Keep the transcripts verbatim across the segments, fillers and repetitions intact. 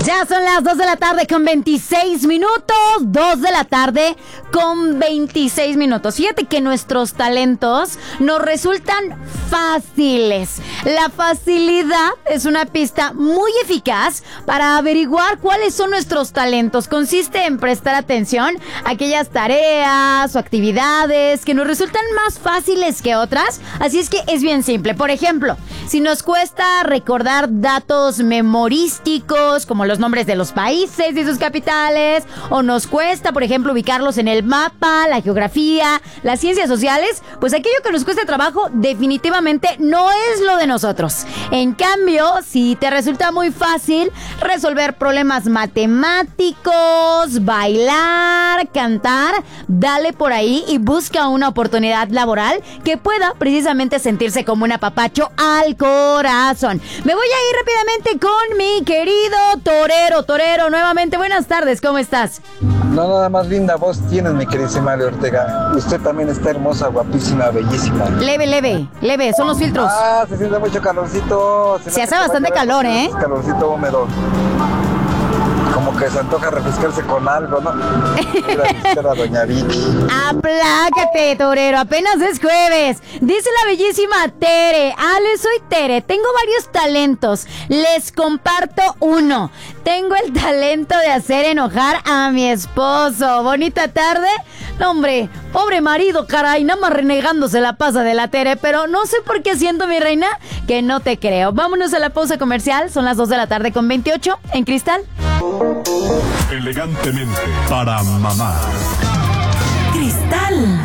Ya son las dos de la tarde con veintiséis minutos. dos de la tarde con veintiséis minutos. Fíjate que nuestros talentos nos resultan fáciles. La facilidad es una pista muy eficaz para averiguar cuáles son nuestros talentos. Consiste en prestar atención a aquellas tareas o actividades que nos resultan más fáciles que otras. Así es que es bien simple. Por ejemplo, si nos cuesta recordar datos memorísticos como los nombres de los países y sus capitales, o nos cuesta, por ejemplo, ubicarlos en el mapa, la geografía, las ciencias sociales, pues aquello que nos cuesta trabajo definitivamente no es lo de nosotros. En cambio, si te resulta muy fácil resolver problemas matemáticos, bailar, cantar, dale por ahí y busca una oportunidad laboral que pueda precisamente sentirse como un apapacho al corazón. Me voy a ir rápidamente con mi querido Torero. Torero, nuevamente, buenas tardes, ¿cómo estás? No, nada más linda voz tienes, mi queridísima Ale Ortega. Usted también está hermosa, guapísima, bellísima. Leve, leve, leve, son los filtros. Ah, se siente mucho calorcito. Se, se hace bastante calor, ¿eh? Calorcito húmedo. Como que se antoja refrescarse con algo, ¿no? Ir a visitar a Doña Vicky. Aplácate, Torero, apenas es jueves. Dice la bellísima Tere: Ale, soy Tere, tengo varios talentos. Les comparto uno. Tengo el talento de hacer enojar a mi esposo. ¿Bonita tarde? No, hombre, pobre marido, caray, nada más renegándose la pasa de la Tere. Pero no sé por qué siento, mi reina, que no te creo. Vámonos a la pausa comercial. Son las dos de la tarde con veintiocho en Cristal. Elegantemente para mamá. Cristal.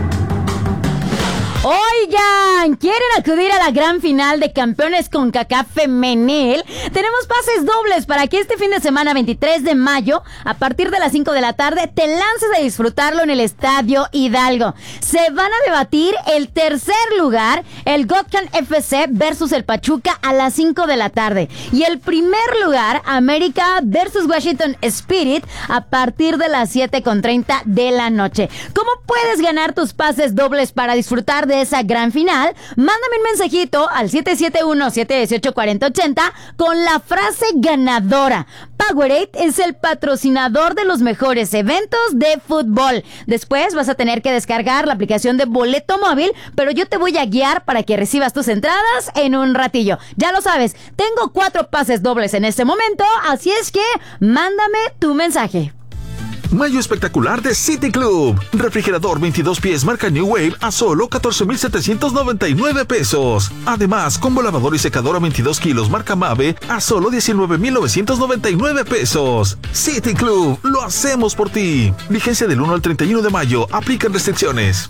Oigan, ¿quieren acudir a la gran final de campeones CONCACAF femenil? Tenemos pases dobles para que este fin de semana veintitrés de mayo, a partir de las cinco de la tarde, te lances a disfrutarlo en el Estadio Hidalgo. Se van a debatir el tercer lugar, el Gokhan F C versus el Pachuca a las cinco de la tarde. Y el primer lugar, América versus Washington Spirit, a partir de las siete con treinta de la noche. ¿Cómo puedes ganar tus pases dobles para disfrutar de esa gran final? Mándame un mensajito al siete siete uno, siete uno ocho, cuatro cero ocho cero con la frase ganadora. Powerade es el patrocinador de los mejores eventos de fútbol. Después vas a tener que descargar la aplicación de Boleto Móvil, pero yo te voy a guiar para que recibas tus entradas en un ratillo. Ya lo sabes, tengo cuatro pases dobles en este momento, así es que mándame tu mensaje. Mayo espectacular de City Club. Refrigerador veintidós pies marca New Wave a solo catorce mil setecientos noventa y nueve pesos. Además, combo lavador y secadora veintidós kilos marca Mave a solo diecinueve mil novecientos noventa y nueve pesos. City Club, lo hacemos por ti. Vigencia del uno al treinta y uno de mayo. Aplican restricciones.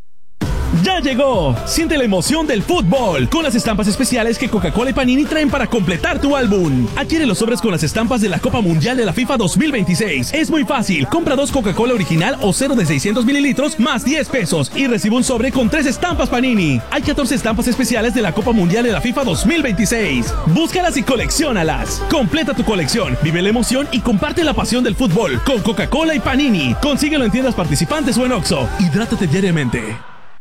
¡Ya llegó! Siente la emoción del fútbol con las estampas especiales que Coca-Cola y Panini traen para completar tu álbum. Adquiere los sobres con las estampas de la Copa Mundial de la FIFA dos mil veintiséis. Es muy fácil. Compra dos Coca-Cola original o cero de seiscientos mililitros más diez pesos y recibe un sobre con tres estampas Panini. Hay catorce estampas especiales de la Copa Mundial de la FIFA dos mil veintiséis. Búscalas y colecciónalas. Completa tu colección, vive la emoción y comparte la pasión del fútbol con Coca-Cola y Panini. Consíguelo en tiendas participantes o en Oxxo. Hidrátate diariamente.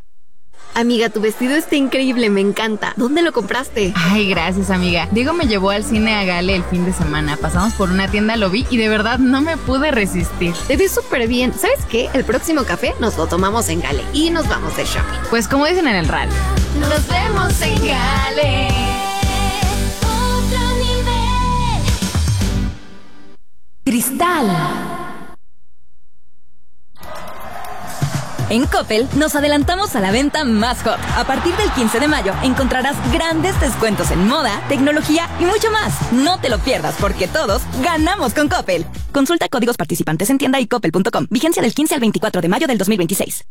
Amiga, tu vestido está increíble, me encanta. ¿Dónde lo compraste? Ay, gracias, amiga. Diego me llevó al cine a Gale el fin de semana. Pasamos por una tienda, lo vi y de verdad no me pude resistir. Te ves súper bien. ¿Sabes qué? El próximo café nos lo tomamos en Gale y nos vamos de shopping. Pues como dicen en el radio, nos vemos en Gale. Otro nivel. Cristal. En Coppel nos adelantamos a la venta más hot. A partir del quince de mayo encontrarás grandes descuentos en moda, tecnología y mucho más. No te lo pierdas porque todos ganamos con Coppel. Consulta códigos participantes en tienda y coppel punto com. Vigencia del quince al veinticuatro de mayo del dos mil veintiséis.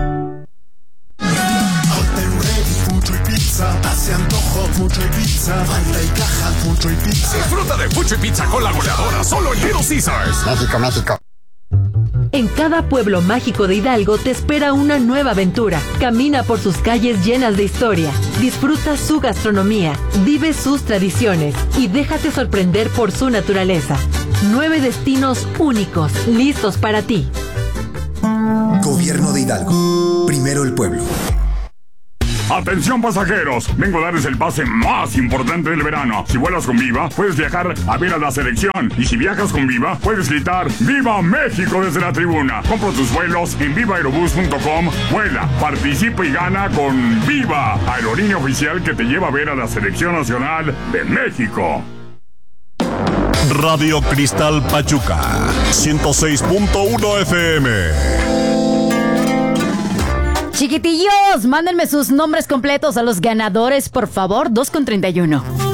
Hace antojo, mucho y pizza. Banda y caja, mucho y pizza. Disfruta de mucho y pizza con la goleadora solo en Little Caesars. México, México. En cada pueblo mágico de Hidalgo te espera una nueva aventura. Camina por sus calles llenas de historia. Disfruta su gastronomía, vive sus tradiciones y déjate sorprender por su naturaleza. Nueve destinos únicos, listos para ti. Gobierno de Hidalgo. Primero el pueblo. Atención pasajeros, vengo a darles el pase más importante del verano. Si vuelas con Viva, puedes viajar a ver a la selección. Y si viajas con Viva, puedes gritar ¡Viva México! Desde la tribuna. Compra tus vuelos en viva aerobús punto com. Vuela, participa y gana con Viva, aerolínea oficial que te lleva a ver a la selección nacional de México. Radio Cristal Pachuca, ciento seis punto uno F M. Chiquitillos, mándenme sus nombres completos a los ganadores, por favor. dos con treinta y uno.